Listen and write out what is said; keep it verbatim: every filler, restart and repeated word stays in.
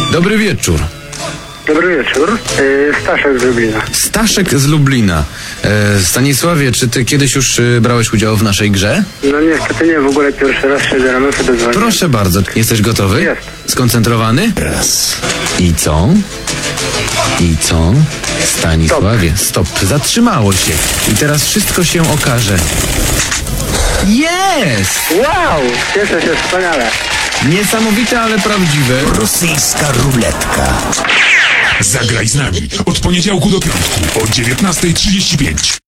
Dobry wieczór. Dobry wieczór. Yy, Staszek z Lublina. Staszek z Lublina. E, Stanisławie, czy ty kiedyś już y, brałeś udział w naszej grze? No niestety nie, w ogóle pierwszy raz się rano sobie dzwonię. Proszę bardzo. Jesteś gotowy? Jest. Skoncentrowany? Raz. I co? I co? Stanisławie, stop. Zatrzymało się. I teraz wszystko się okaże. Jest! Wow! Cieszę się, wspaniale. Niesamowite, ale prawdziwe. Rosyjska ruletka. Zagraj z nami od poniedziałku do piątku o dziewiętnasta trzydzieści pięć.